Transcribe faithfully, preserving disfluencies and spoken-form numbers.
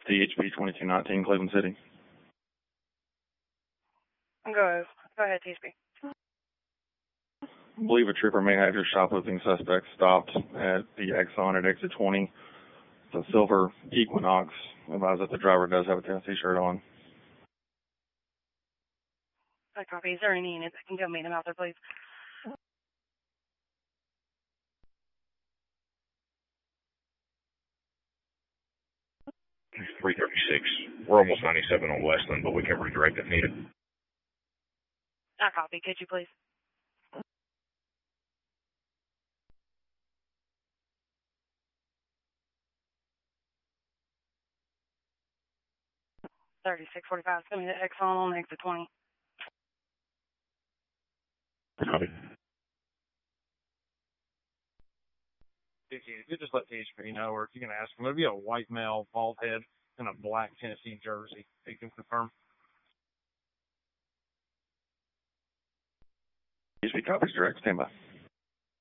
D H B twenty-two nineteen, Cleveland City. Go, go ahead, T S B. I believe a trooper may have your shoplifting suspect stopped at the Exxon at exit twenty. The silver Equinox. Advise that the driver does have a Tennessee shirt on. I copy. Is there any unit that can go meet him out there, please? three thirty-six. We're almost ninety-seven on Westland, but we can redirect if needed. I copy. Could you please? thirty-six forty-five. Send me the Exxon on exit twenty. Copy. If you could just let T S B know, or if you can ask him, it'll be a white male, bald head, in a black Tennessee jersey. You can confirm. T S B copies direct. Stand by.